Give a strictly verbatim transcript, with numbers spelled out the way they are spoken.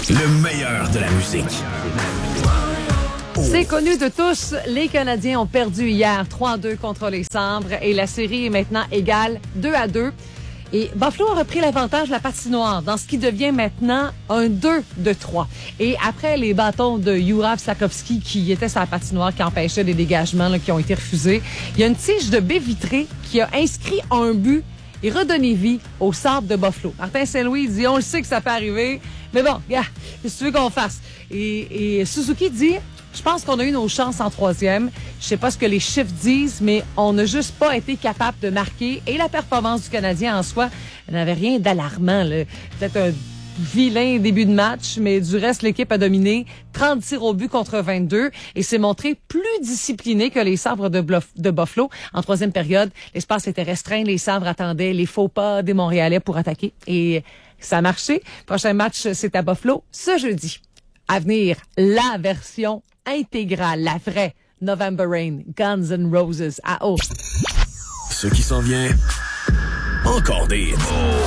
Le meilleur de la musique. C'est connu de tous, les Canadiens ont perdu hier trois à deux contre les Sabres et la série est maintenant égale deux à deux. Et Buffalo a repris l'avantage de la patinoire dans ce qui devient maintenant un deux de trois. Et après les bâtons de Juraj Slafkovský qui était sur la patinoire, qui empêchait des dégagements là, qui ont été refusés, il y a une tige de baie vitrée qui a inscrit un but et redonné vie aux Sabres de Buffalo. Martin Saint-Louis dit, on le sait que ça peut arriver, mais bon, gars, qu'est-ce que tu veux qu'on fasse? Et, et Suzuki dit, je pense qu'on a eu nos chances en troisième. Je sais pas ce que les chiffres disent, mais on n'a juste pas été capable de marquer. Et la performance du Canadien en soi n'avait rien d'alarmant. Là. Peut-être un vilain début de match, mais du reste, l'équipe a dominé trente tirs au but contre vingt-deux et s'est montré plus discipliné que les Sabres de, Bluff, de Buffalo. En troisième période, l'espace était restreint. Les Sabres attendaient les faux pas des Montréalais pour attaquer. Et ça a marché. Prochain match, c'est à Buffalo ce jeudi. À venir, la version intégrale, la vraie November Rain, Guns N' Roses à haut. Ce qui s'en vient, encore des hits.